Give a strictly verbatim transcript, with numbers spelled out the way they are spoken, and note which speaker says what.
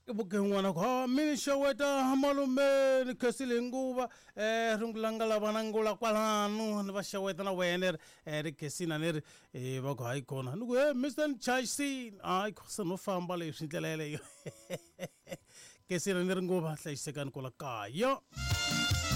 Speaker 1: Ibuke ngwana kwa mini shaweta malume ni kesile nguba eh rungulangala banangula kwalanu ni bashaweta na wener eh kesina ner eh bako icon nugo eh mister Chaisi ai kosa no famba le sintelele kesina ner nguba tla isekan kola kayo